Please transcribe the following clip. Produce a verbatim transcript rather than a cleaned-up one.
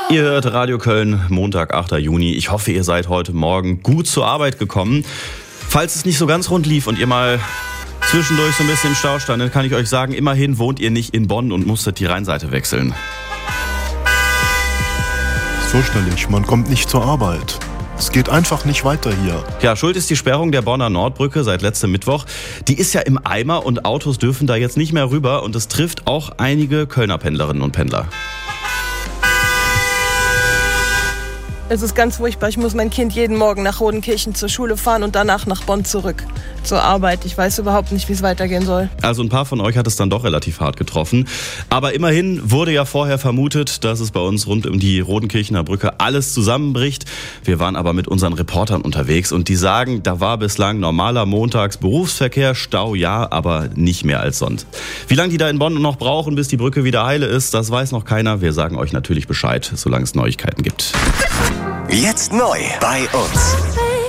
Ihr hört Radio Köln, Montag, achter Juni. Ich hoffe, ihr seid heute Morgen gut zur Arbeit gekommen. Falls es nicht so ganz rund lief und ihr mal zwischendurch so ein bisschen im Stau stand, dann kann ich euch sagen, immerhin wohnt ihr nicht in Bonn und musstet die Rheinseite wechseln. Fürchterlich, man kommt nicht zur Arbeit. Es geht einfach nicht weiter hier. Ja, schuld ist die Sperrung der Bonner Nordbrücke seit letztem Mittwoch. Die ist ja im Eimer und Autos dürfen da jetzt nicht mehr rüber und es trifft auch einige Kölner Pendlerinnen und Pendler. Es ist ganz furchtbar. Ich muss mein Kind jeden Morgen nach Rodenkirchen zur Schule fahren und danach nach Bonn zurück zur Arbeit. Ich weiß überhaupt nicht, wie es weitergehen soll. Also ein paar von euch hat es dann doch relativ hart getroffen. Aber immerhin wurde ja vorher vermutet, dass es bei uns rund um die Rodenkirchener Brücke alles zusammenbricht. Wir waren aber mit unseren Reportern unterwegs und die sagen, da war bislang normaler Montags-Berufsverkehr, Stau ja, aber nicht mehr als sonst. Wie lange die da in Bonn noch brauchen, bis die Brücke wieder heile ist, das weiß noch keiner. Wir sagen euch natürlich Bescheid, solange es Neuigkeiten gibt. Jetzt neu bei uns.